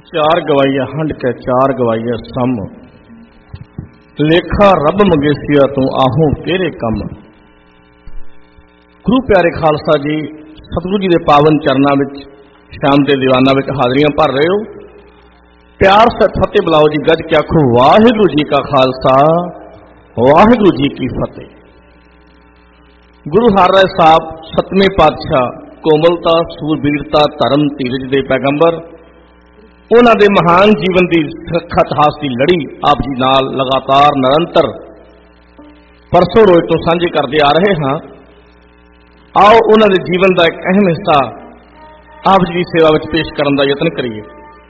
चार गवाइया हंड के चार गवाइया सम, लेखा रब मंगेसिया तू आहू केरे कम। गुरु प्यारे खालसा जी, सतगुरु जी के पावन चरणों में शाम के दीवाना में हाजरियां भर रहे हो। प्यार से फतेह बुलाओ जी, गज के आखो वाहिगुरु जी का खालसा वाहिगुरु जी की फतेह। गुरु हरराय साहब सतवें पातशाह कोमलता सूरबीरता धर्म धीरज के पैगंबर, उन्होंने महान जीवन की सुरक्षा इतिहास की लड़ी आप जी नाल लगातार निरंतर परसों रोज तो साझी करते आ रहे हाँ। आओ उन्होंने जीवन का एक अहम हिस्सा आप जी की सेवा में पेश करने का यत्न करिए।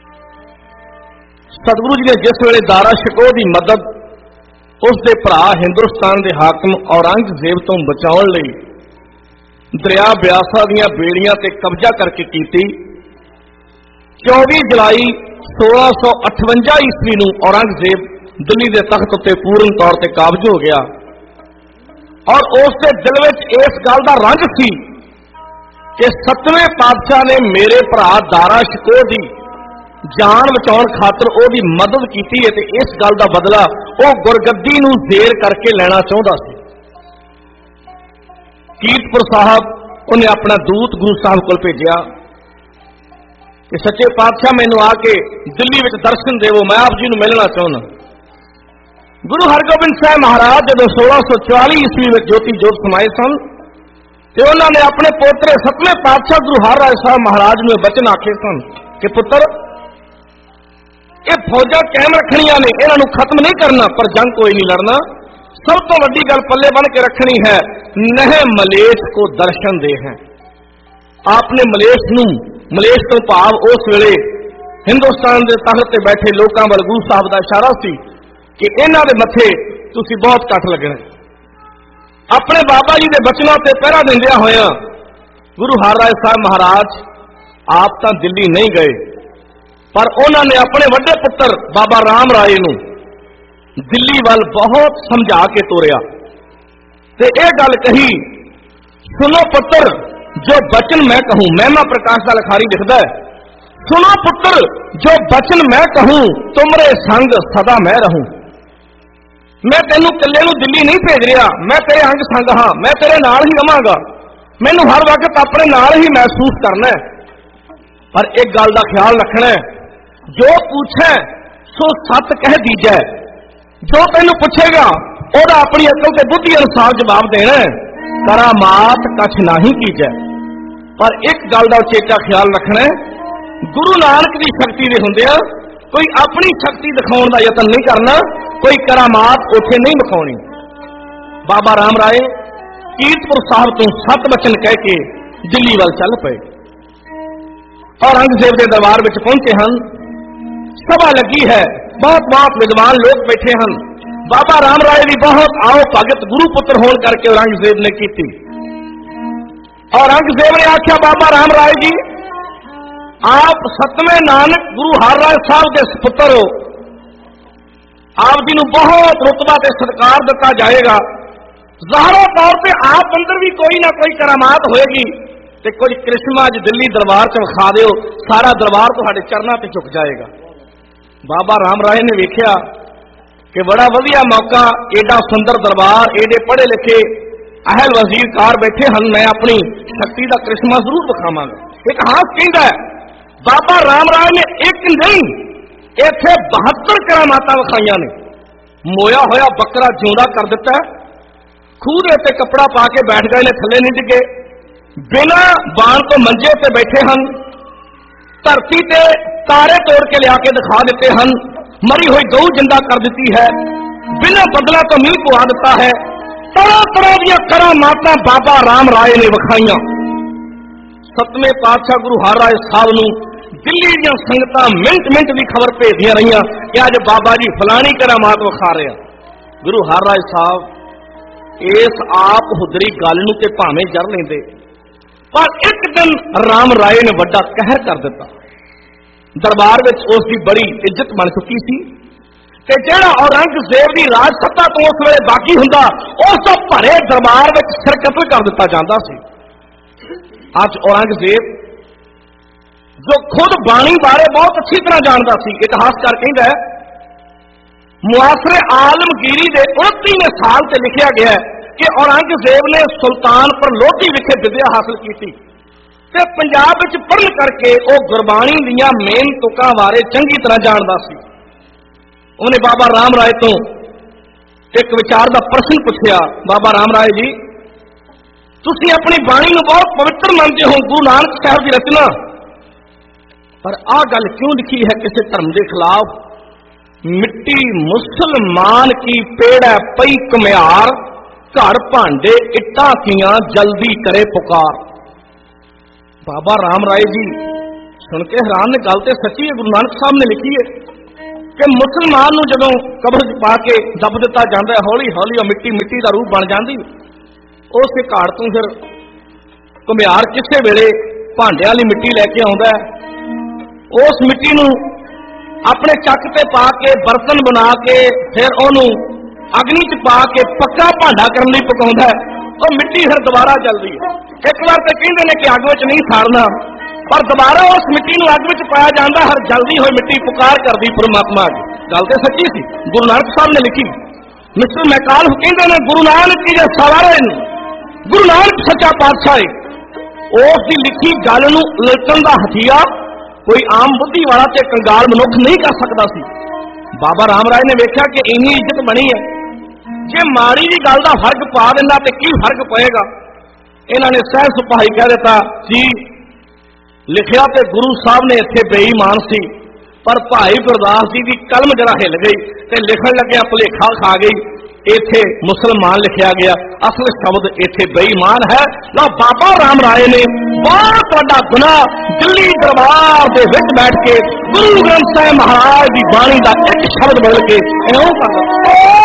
सतगुरु जी ने जिस वेले दारा शिकोह की मदद उसके भरा हिंदुस्तान के हाकिम औरंगजेब तो बचाने लई दरिया ब्यासा दीआं बेड़ियां ते कब्जा करके की। 24 जुलाई 1658 ईस्वी नूं औरंगजेब दिल्ली के तख्त उत्ते पूर्ण तौर पर काबज हो गया और उसके दिल में इस गल का रंज सी कि 7वें पातशाह ने मेरे भरा दारा शिकोह की जान बचाउण खातर उसकी मदद की है ते इस गल का बदला वो गुरगद्दी नूं जेर करके लेना चाहता सी। कीरतपुर साहब उन्हें अपना दूत गुरु साहब को भेजा कि सच्चे पातशाह मैनू आके दिल्ली में दर्शन देवो, मैं आप जी नूं मिलना चाहना। गुरु हरगोबिंद साहब महाराज जब 1644 ईस्वी में ज्योति जोत समाये सन तो उन्होंने अपने पोतरे 7वें पातशाह गुरु हरराय साहब महाराज ने वचन आखे सन कि पुत्र ये फौजा कायम रखनिया ने, इन्हों खत्म नहीं करना पर जंग कोई नहीं लड़ना। सब तो वड्डी गल पल्ले बन के रखनी है, नह मलेश को दर्शन दे हैं। आपने मलेश तो भाव उस वेले हिंदुस्तान के तख्त ते बैठे लोगों वाल गुरु साहब का इशारा सी कि इन्हां दे मथे तुसीं बहुत कट लगना। अपने बाबा जी के बचनों से पहरा दिंदिया होया गुरु हरराय साहब महाराज आप तो दिल्ली नहीं गए पर उन्होंने अपने वड्डे पुत्र बाबा राम राय नूं दिल्ली वाल बहुत समझा के तोरिया ते यह गल कही, सुनो पुत्र जो बचन मैं कहूं, महिमा प्रकाश का लिखारी लिखता है, सुनो पुत्र जो बचन मैं कहूं तुमरे संग सदा मैं रहूं। मैं तेनू कल्ले नूं दिल्ली नहीं भेज रहा, मैं तेरे अंग संग हाँ, मैं तेरे नाल ही रहांगा, मैनू हर वक्त अपने नाल ही महसूस करना है। पर एक गल का ख्याल रखना है, जो पूछे सो सत कह दीजै, जो तेनू पूछेगा ओदा अपनी अकल ते बुद्धि अनुसार जवाब देना है, करामात कछ नहीं कीजै। पर एक गल का उचेचा ख्याल रखना है, गुरु नानक की शक्ति दे हुंदियां कोई अपनी शक्ति दिखाउण दा यतन नहीं करना, कोई करामात उथे नहीं दिखाउणी। बाबा राम राय कीरतपुर साहब तो 7 वचन कह के दिल्ली वाल चल पे। औरंगजेब के दरबार में पहुंचे हैं, सभा लगी है, बहुत विद्वान लोग बैठे हैं। बाबा राम राय भी बहुत आओ भगत गुरु पुत्र होने करके औरंगजेब ने की। औरंगजेब ने आख्या बाबा राम राय जी आप 7वें नानक गुरु हरराय साहब के पुत्र हो, आप जी नूं बहुत रुतबा ते सत्कार दिता जाएगा। ज़ाहिर तौर पर आप अंदर भी कोई ना कोई करामात होएगी ते कुछ करिश्मा अज दिल्ली दरबार च विखा दिओ, सारा दरबार तुहाडे चरनां ते झुक जाएगा। बाबा राम राय ने वेख्या कि बड़ा वधिया मौका, एडा सुंदर दरबार, एडे पढ़े लिखे अहल वजीर कार बैठे हैं, मैं अपनी शक्ति का करिश्मा जरूर विखावांगा। एक हाथ कहता है बाबा राम राय ने एक नहीं इत्थे 72 करामातां विखाइयां ने। मोया होया बकरा जिउंदा कर दिता, खूह दे उत्ते कपड़ा पा के बैठ गए ने, थले नहीं डिगे, बिना बाण तो मंजे उत्ते बैठे हैं, धरती ते तारे तोड़ के लिया के दिखा देते हैं, मरी हुई गऊ जिंदा कर दी है, बिना बदला तो मीह पुआ दिता है। तरह तरह दी करामातां बाबा राम राय ने विखाइयां। 7वें पातशाह गुरु हरराय साहब नूं दिल्ली दी संगतां मिंट की खबर भेजदियां रहियां कि अज बाबा जी फलानी करामात विखा रहे हैं। गुरु हरराय साहब इस आप हुदरी गल नूं ते भावें जर लेंदे, पर एक दिन राम राय ने वड्डा कहर कर दिता। दरबार में उसकी बड़ी इज्जत बन चुकी थी ते जिहड़ा औरंगजेब की राज सत्ता तो उस वेले बाकी हुंदा उस तो भरे दरबार में सिरकतल कर दिता जाता सी। अज औरंगजेब जो खुद बाणी बारे बहुत अच्छी तरह जानता सी। इतिहासकार कहता है मुआसरे आलमगीरी के 29वें साल से लिखा गया है कि औरंगजेब ने सुल्तानपुर लोधी विखे विद्या हासिल की ते पंजाब विच पढ़न करके वो गुरबाणी दीयां मेन तुकां बारे चंगी तरह जानता सी। उन्हें बाबा राम राय तो एक विचार का प्रश्न पूछया, बाबा राम राय जी तुसीं अपनी बाणी नूं बहुत पवित्र मानते हो, गुरु नानक साहब की रचना, पर आ गल क्यों लिखी है किसी धर्म के खिलाफ? मिट्टी मुसलमान की पेड़ है पई कुम्हार, घर भांडे इट्टां कियां जल्दी करे पुकार। बाबा राम राय जी सुन के हैरान ने, गल तो सच्ची है, गुरु नानक साहब ने लिखी है कि मुसलमान नूं जदों कब्र च पा के दब दिता जाता है, हौली हौली मिट्टी मिट्टी का रूप बन जाती, उस घाट तो फिर कुम्हार किसी वेले भांडियां वाली मिट्टी लैके आउंदा है, उस मिट्टी नूं अपने चक ते पा के बर्तन बना के फिर उहनूं अग्नि च पा के पक्का भांडा करने लई पकाउंदा है, और मिट्टी फिर दोबारा चलती है। एक बार तो कहते हैं कि अग विच नहीं साड़ना, पर दोबारा उस मिट्टी नूं अग विच पाया जाता, हर जल्दी हुई मिट्टी पुकार करती परमात्मा की। गल तो सच्ची सी, गुरु नानक साहब ने लिखी। मिस्टर मैकाल कहते हैं गुरु नानक की जो सवारे गुरु नानक सच्चा पातशाह है, उसकी लिखी गल नूं उलटण दा हथिया कोई आम बुद्धि वाला ते कंगाल मनुख नहीं कर सकता सी। बाबा राम राय ने वेख्या कि इन्नी इज्जत बनी है, जे माड़ी जी गल का फर्क पा देना तो की फर्क पएगा। इन्होंने सह सुपाही कह दिता जी लिखिया तो गुरु साहब ने इत्थे बेईमान सी, पर भाई गुरदास जी की कलम जरा हिल गई तो लिखण लग्या भुलेखा खा गई, इत्थे मुसलमान लिखिया गया, असल शब्द इत्थे बेईमान है। लो बाबा राम राय ने बहुत बड़ा गुनाह दिल्ली दरबार दे विच बैठ के गुरु ग्रंथ साहिब महाराज की बाणी का एक शब्द बदल के इउं कर दिता।